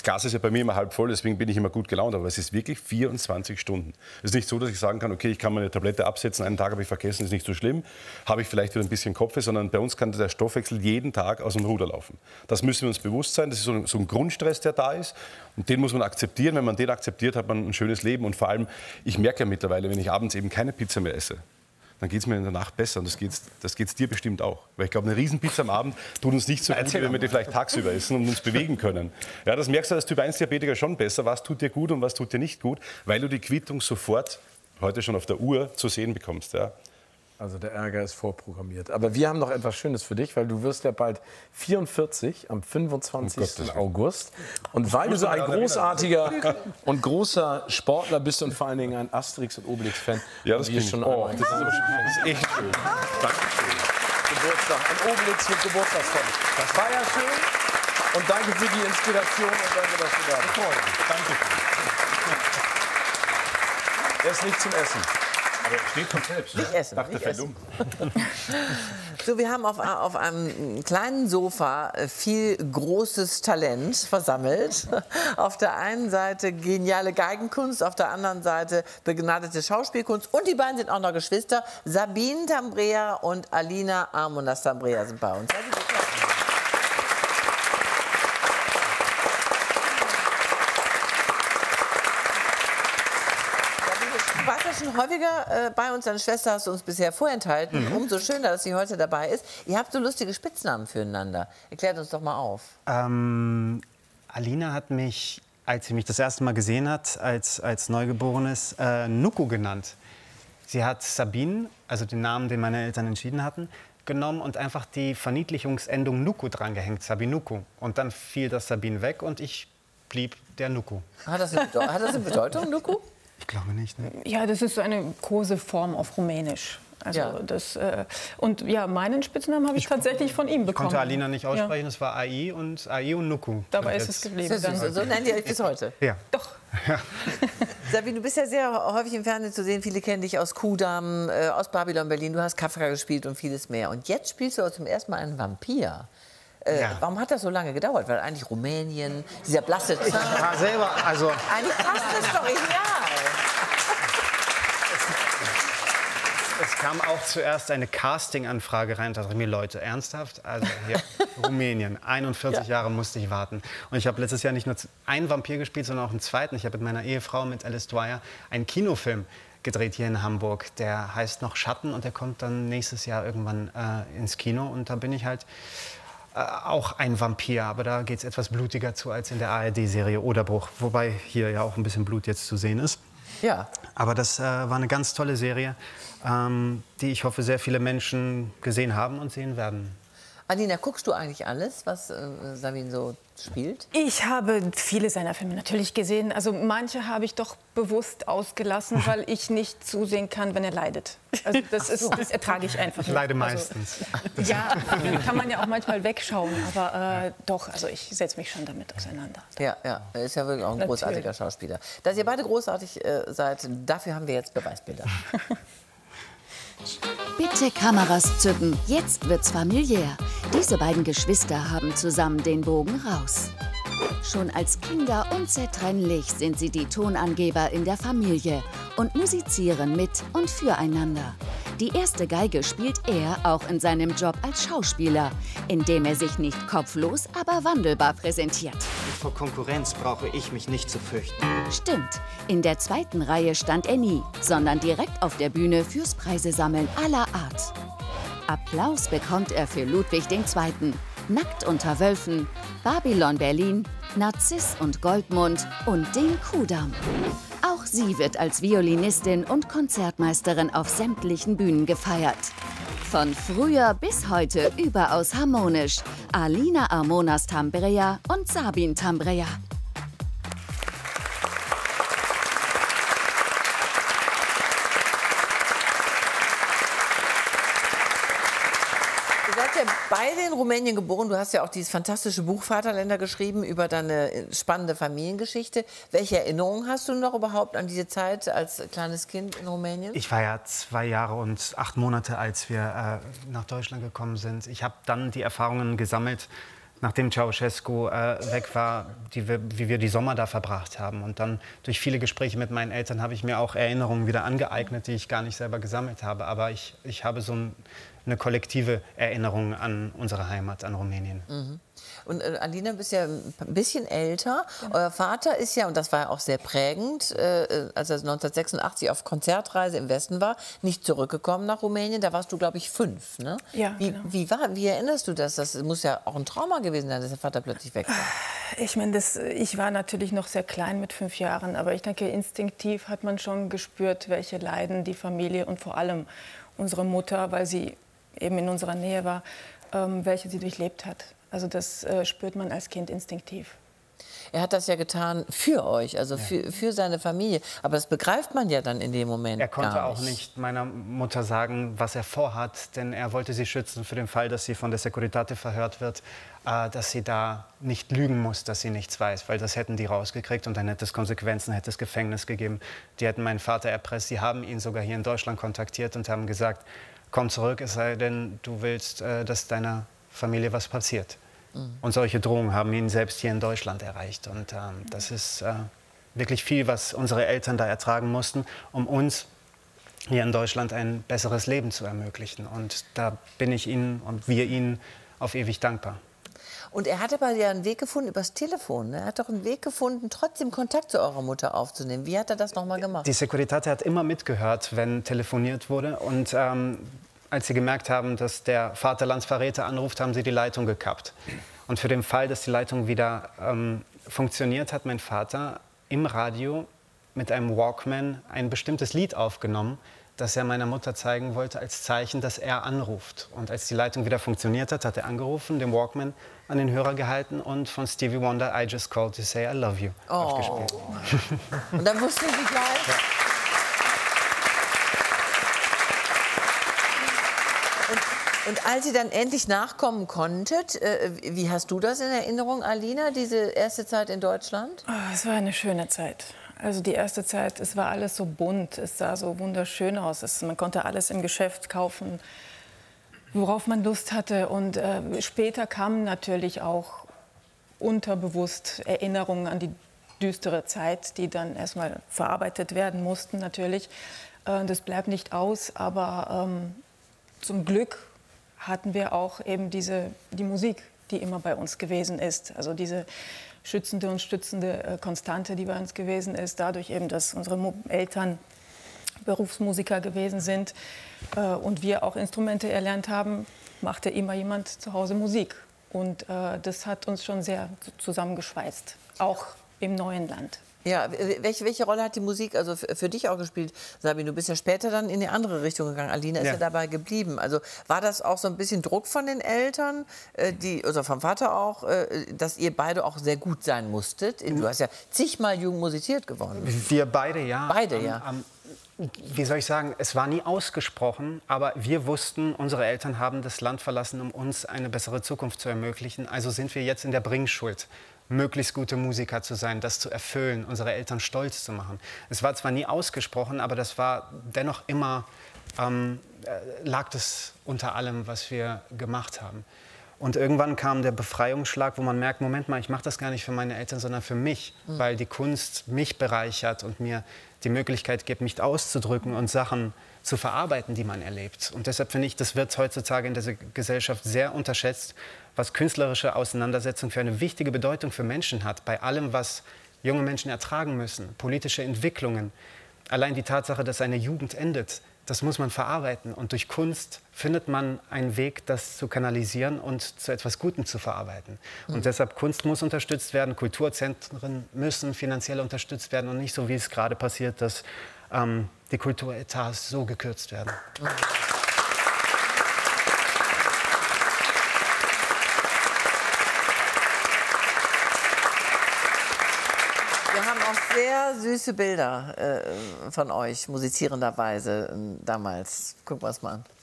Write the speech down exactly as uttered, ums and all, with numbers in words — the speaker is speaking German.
Glas ist ja bei mir immer halb voll, deswegen bin ich immer gut gelaunt. Aber es ist wirklich vierundzwanzig Stunden. Es ist nicht so, dass ich sagen kann, okay, ich kann meine Tablette absetzen, einen Tag habe ich vergessen, ist nicht so schlimm, habe ich vielleicht wieder ein bisschen Kopfweh, sondern bei uns kann der Stoffwechsel jeden Tag aus dem Ruder laufen. Das müssen wir uns bewusst sein. Das ist so ein, so ein Grundstress, der da ist. Und den muss man akzeptieren. Wenn man den akzeptiert, hat man ein schönes Leben. Und vor allem, ich merke ja mittlerweile, wenn ich abends eben keine Pizza mehr esse, dann geht es mir in der Nacht besser. Und das geht es das geht's dir bestimmt auch. Weil ich glaube, eine Riesenpizza am Abend tut uns nicht so gut, wenn wir die vielleicht tagsüber essen und uns bewegen können. Ja, das merkst du als Typ eins Diabetiker schon besser. Was tut dir gut und was tut dir nicht gut, weil du die Quittung sofort, heute schon auf der Uhr, zu sehen bekommst. Ja. Also der Ärger ist vorprogrammiert. Aber wir haben noch etwas Schönes für dich, weil du wirst ja bald vierundvierzig am fünfundzwanzigsten August. Und weil du so ein großartiger und großer Sportler bist und vor allen Dingen ein Asterix- und Obelix-Fan. Ja, das bin ich. Schon Oh, das, ist das ist echt schön. Dankeschön. Geburtstag. Ein Obelix mit Geburtstagskommel. Das war ja schön. Und danke für die Inspiration und danke, dass du da bist. Danke. Er ist nicht zum Essen. Aber steht von selbst. Nicht essen. Dachte, Nicht essen. So, wir haben auf, auf einem kleinen Sofa viel großes Talent versammelt. Auf der einen Seite geniale Geigenkunst, auf der anderen Seite begnadete Schauspielkunst. Und die beiden sind auch noch Geschwister. Sabine Tambrea und Alina Armonas Tambrea sind bei uns. Du warst ja schon häufiger äh, bei uns, deine Schwester hast du uns bisher vorenthalten. Mhm. Umso schöner, dass sie heute dabei ist. Ihr habt so lustige Spitznamen füreinander. Erklärt uns doch mal auf. Ähm, Alina hat mich, als sie mich das erste Mal gesehen hat, als, als Neugeborenes, äh, Nuku genannt. Sie hat Sabine, also den Namen, den meine Eltern entschieden hatten, genommen und einfach die Verniedlichungsendung Nuku dran gehängt, Sabinuku. Und dann fiel das Sabine weg und ich blieb der Nuku. Hat das eine, Bedeutung, hat das eine Bedeutung, Nuku? Ich glaube nicht, ne? Ja, das ist so eine Koseform auf Rumänisch. Also Ja. das, äh, und ja, meinen Spitznamen habe ich, ich tatsächlich von ihm bekommen. Ich konnte Alina nicht aussprechen, es war A I und A I und Nuku. Dabei und ist es geblieben. Das ist, so nennt ihr euch bis heute? Ja. Doch. Ja. Sabine, du bist ja sehr häufig im Fernsehen zu sehen. Viele kennen dich aus Kudamm, äh, aus Babylon Berlin. Du hast Kafka gespielt und vieles mehr. Und jetzt spielst du zum ersten Mal einen Vampir. Äh, Ja. Warum hat das so lange gedauert? Weil eigentlich Rumänien, dieser blasse Zahn. Ich war selber, also Eigentlich passt das doch ideal. es kam auch zuerst eine Casting-Anfrage rein. Da dachte ich mir, Leute, ernsthaft? Also hier, Rumänien, einundvierzig Ja. Jahre musste ich warten. Und ich habe letztes Jahr nicht nur einen Vampir gespielt, sondern auch einen zweiten. Ich habe mit meiner Ehefrau, mit Alice Dwyer, einen Kinofilm gedreht hier in Hamburg. Der heißt noch Schatten und der kommt dann nächstes Jahr irgendwann äh, ins Kino. Und da bin ich halt äh, auch ein Vampir. Aber da geht es etwas blutiger zu als in der A R D-Serie Oderbruch. Wobei hier ja auch ein bisschen Blut jetzt zu sehen ist. Ja. Aber das äh, war eine ganz tolle Serie, ähm, die ich hoffe, sehr viele Menschen gesehen haben und sehen werden. Alina, guckst du eigentlich alles, was äh, Sabine so spielt? Ich habe viele seiner Filme natürlich gesehen. Also manche habe ich doch bewusst ausgelassen, weil ich nicht zusehen kann, wenn er leidet. Also das, ist, das ertrage ich einfach nicht. Ich leide Also, meistens. ja, kann man ja auch manchmal wegschauen. Aber äh, doch, also ich setze mich schon damit auseinander. Ja, ja, er ist ja wirklich auch ein Natürlich. großartiger Schauspieler. Dass ihr beide großartig äh, seid, dafür haben wir jetzt Beweisbilder. Bitte Kameras zücken, jetzt wird's familiär. Diese beiden Geschwister haben zusammen den Bogen raus. Schon als Kinder unzertrennlich sind sie die Tonangeber in der Familie und musizieren mit und füreinander. Die erste Geige spielt er auch in seinem Job als Schauspieler, indem er sich nicht kopflos, aber wandelbar präsentiert. Vor Konkurrenz brauche ich mich nicht zu fürchten. Stimmt, in der zweiten Reihe stand er nie, sondern direkt auf der Bühne fürs Preisesammeln aller Art. Applaus bekommt er für Ludwig der Zweite., Nackt unter Wölfen, Babylon Berlin, Narziss und Goldmund und den Kudamm. Auch sie wird als Violinistin und Konzertmeisterin auf sämtlichen Bühnen gefeiert. Von früher bis heute überaus harmonisch. Alina Armonas Tambrea und Sabine Tambrea. Ihr seid ja beide in Rumänien geboren. Du hast ja auch dieses fantastische Buch Vaterländer geschrieben über deine spannende Familiengeschichte. Welche Erinnerungen hast du noch überhaupt an diese Zeit als kleines Kind in Rumänien? Ich war ja zwei Jahre und acht Monate, als wir äh, nach Deutschland gekommen sind. Ich habe dann die Erfahrungen gesammelt, nachdem Ceausescu äh, weg war, die wir, wie wir die Sommer da verbracht haben. Und dann durch viele Gespräche mit meinen Eltern habe ich mir auch Erinnerungen wieder angeeignet, die ich gar nicht selber gesammelt habe. Aber ich, ich habe so ein, eine kollektive Erinnerung an unsere Heimat, an Rumänien. Mhm. Und äh, Alina, du bist ja ein bisschen älter. Ja. Euer Vater ist ja, und das war ja auch sehr prägend, äh, als er neunzehnhundertsechsundachtzig auf Konzertreise im Westen war, nicht zurückgekommen nach Rumänien. Da warst du, glaube ich, fünf. Ne? Ja, wie, genau. wie, war, wie erinnerst du das? Das muss ja auch ein Trauma gewesen sein, dass der Vater plötzlich weg war. Ich meine, das, ich war natürlich noch sehr klein mit fünf Jahren, aber ich denke, instinktiv hat man schon gespürt, welche Leiden die Familie und vor allem unsere Mutter, weil sie eben in unserer Nähe war, ähm, welche sie durchlebt hat. Also das äh, spürt man als Kind instinktiv. Er hat das ja getan für euch, also für, für seine Familie. Aber das begreift man ja dann in dem Moment Er konnte gar nicht. auch nicht meiner Mutter sagen, was er vorhat, denn er wollte sie schützen für den Fall, dass sie von der Securitate verhört wird, äh, dass sie da nicht lügen muss, dass sie nichts weiß, weil das hätten die rausgekriegt und dann hätte es Konsequenzen, hätte es Gefängnis gegeben. Die hätten meinen Vater erpresst, sie haben ihn sogar hier in Deutschland kontaktiert und haben gesagt, komm zurück, es sei denn, du willst, äh, dass deiner Familie was passiert. Mhm. Und solche Drohungen haben ihn selbst hier in Deutschland erreicht. Und ähm, das ist äh, wirklich viel, was unsere Eltern da ertragen mussten, um uns hier in Deutschland ein besseres Leben zu ermöglichen. Und da bin ich Ihnen und wir Ihnen auf ewig dankbar. Und er hat aber ja einen Weg gefunden übers Telefon. Ne? Er hat doch einen Weg gefunden, trotzdem Kontakt zu eurer Mutter aufzunehmen. Wie hat er das noch mal gemacht? Die Securitate hat immer mitgehört, wenn telefoniert wurde. Und ähm, als sie gemerkt haben, dass der Vaterlandsverräter anruft, haben sie die Leitung gekappt. Und für den Fall, dass die Leitung wieder ähm, funktioniert, hat mein Vater im Radio mit einem Walkman ein bestimmtes Lied aufgenommen, das er meiner Mutter zeigen wollte, als Zeichen, dass er anruft. Und als die Leitung wieder funktioniert hat, hat er angerufen, den Walkman an den Hörer gehalten und von Stevie Wonder I Just Called to Say I Love You oh. abgespielt. Und dann wussten Sie gleich... Ja. Und als ihr dann endlich nachkommen konntet, äh, wie hast du das in Erinnerung, Alina, diese erste Zeit in Deutschland? Oh, es war eine schöne Zeit. Also die erste Zeit, es war alles so bunt, es sah so wunderschön aus. Es, man konnte alles im Geschäft kaufen, worauf man Lust hatte. Und äh, später kamen natürlich auch unterbewusst Erinnerungen an die düstere Zeit, die dann erstmal verarbeitet werden mussten natürlich. Äh, das bleibt nicht aus, aber ähm, zum Glück hatten wir auch eben diese, die Musik, die immer bei uns gewesen ist. Also diese schützende und stützende äh, Konstante, die bei uns gewesen ist. Dadurch eben, dass unsere Mo Eltern Berufsmusiker gewesen sind äh, und wir auch Instrumente erlernt haben, machte immer jemand zu Hause Musik. Und äh, das hat uns schon sehr zusammengeschweißt, auch im neuen Land. Ja, welche, welche Rolle hat die Musik also für, für dich auch gespielt? Sabine, du bist ja später dann in die andere Richtung gegangen. Alina ist ja, ja dabei geblieben. Also war das auch so ein bisschen Druck von den Eltern, äh, die, oder vom Vater auch, äh, dass ihr beide auch sehr gut sein musstet? Du hast ja zigmal jung musiziert gewonnen. Wir beide, ja. Beide, ja. Ähm, ähm, wie soll ich sagen, es war nie ausgesprochen, aber wir wussten, unsere Eltern haben das Land verlassen, um uns eine bessere Zukunft zu ermöglichen. Also sind wir jetzt in der Bringschuld, möglichst gute Musiker zu sein, das zu erfüllen, unsere Eltern stolz zu machen. Es war zwar nie ausgesprochen, aber das war dennoch immer, ähm, lag das unter allem, was wir gemacht haben. Und irgendwann kam der Befreiungsschlag, wo man merkt, Moment mal, ich mache das gar nicht für meine Eltern, sondern für mich, mhm. weil die Kunst mich bereichert und mir die Möglichkeit gibt, mich auszudrücken und Sachen zu verarbeiten, die man erlebt. Und deshalb finde ich, das wird heutzutage in dieser Gesellschaft sehr unterschätzt, was künstlerische Auseinandersetzung für eine wichtige Bedeutung für Menschen hat, bei allem, was junge Menschen ertragen müssen, politische Entwicklungen. Allein die Tatsache, dass eine Jugend endet, das muss man verarbeiten. Und durch Kunst findet man einen Weg, das zu kanalisieren und zu etwas Gutem zu verarbeiten. Und mhm. deshalb, Kunst muss unterstützt werden, Kulturzentren müssen finanziell unterstützt werden und nicht so, wie es gerade passiert, dass ähm, die Kulturetats so gekürzt werden. Mhm. Wir haben auch sehr süße Bilder äh, von euch, musizierenderweise äh, damals. Gucken wir es mal an.